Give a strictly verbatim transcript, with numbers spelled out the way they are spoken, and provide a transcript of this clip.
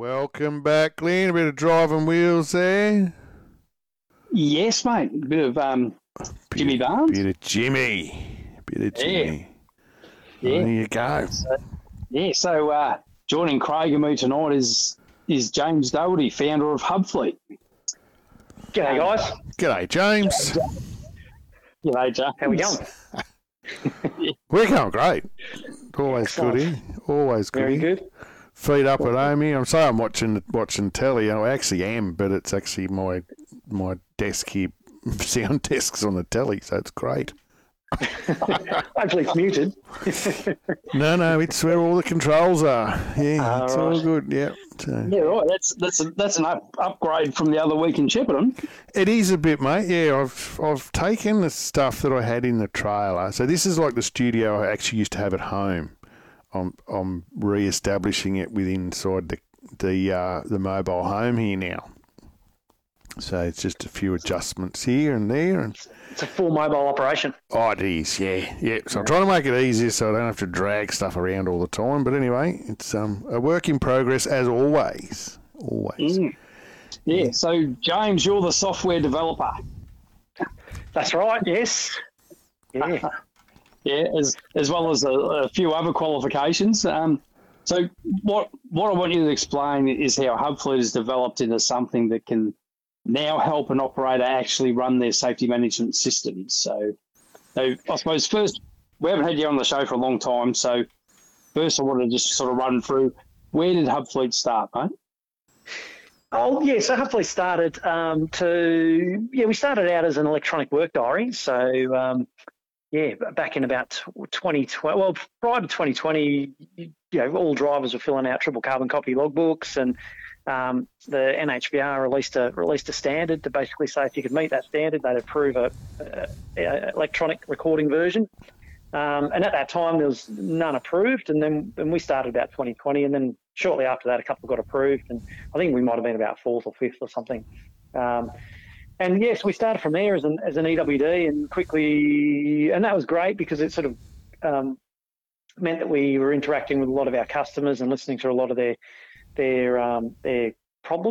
Welcome back, Glenn. A bit of driving wheels there. Yes, mate. A bit of um, Jimmy bit, Barnes. Bit of Jimmy. Bit of Jimmy. Yeah. yeah. There you go. So, yeah, so uh, joining Craig and me tonight is is James Doherty, founder of Hubfleet. G'day, guys. G'day, James. G'day, James. How we going? We're going great. Always Excellent. good here. Always good Very here. good. Feet up at home here. I'm sorry I'm watching watching telly. I actually am, but it's actually my my desk here. Sound desk's on the telly, so it's great. Hopefully it's muted. No, no, it's where all the controls are. Yeah, Oh, it's right. all good. Yeah. So. Yeah, right. That's that's a, that's an up, upgrade from the other week in Shepparton. It is a bit, mate. Yeah, I've I've taken the stuff that I had in the trailer. So this is like the studio I actually used to have at home. I'm I'm re-establishing it within inside the the uh, the mobile home here now. So it's just a few adjustments here and there, and It's a full mobile operation. oh, it is, yeah, yeah. So I'm trying to make it easier so I don't have to drag stuff around all the time. But anyway, it's um a work in progress as always, always. Mm. Yeah. So James, you're the software developer. That's right, yes. Yeah. Yeah, as as well as a, a few other qualifications. Um, so what what I want you to explain is how Hubfleet is developed into something that can now help an operator actually run their safety management systems. So, so I suppose first, we haven't had you on the show for a long time. So first, I want to just sort of run through, where did Hubfleet start, mate? Oh, yeah, so hopefully started um, to, yeah, we started out as an electronic work diary. So, um, yeah, back in about twenty twelve, well, prior to twenty twenty, you know, all drivers were filling out triple carbon copy logbooks, and um, the N H B R released a released a standard to basically say if you could meet that standard, they'd approve a, a, a electronic recording version. Um, and at that time, there was none approved, and then and we started about twenty twenty, and then shortly after that, a couple got approved, and I think we might have been about fourth or fifth or something. Um, And yes, we started from there as an as an E W D, and quickly, and that was great because it sort of um, meant that we were interacting with a lot of our customers and listening to a lot of their their um, their problems.